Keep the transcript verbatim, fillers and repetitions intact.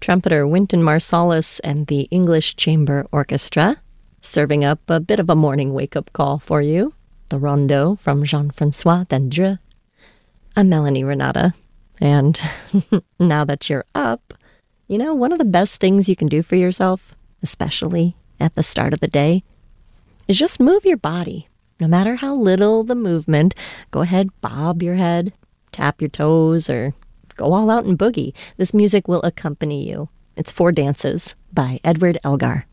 trumpeter Wynton Marsalis and the English Chamber Orchestra, serving up a bit of a morning wake-up call for you, the Rondeau from Jean-François Dandreux. I'm Melanie Renata, and now that you're up, you know, one of the best things you can do for yourself, especially at the start of the day, is just move your body. No matter how little the movement, go ahead, bob your head, tap your toes, or go all out and boogie. This music will accompany you. It's Four Dances by Edward Elgar.